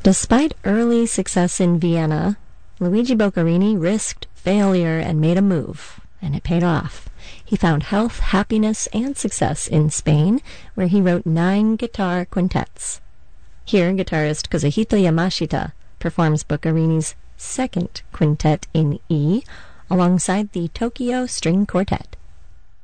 Despite early success in Vienna, Luigi Boccherini risked failure and made a move, and it paid off. He found health, happiness, and success in Spain, where he wrote 9 guitar quintets. Here, guitarist Kazuhito Yamashita performs Boccherini's second quintet in E, alongside the Tokyo String Quartet.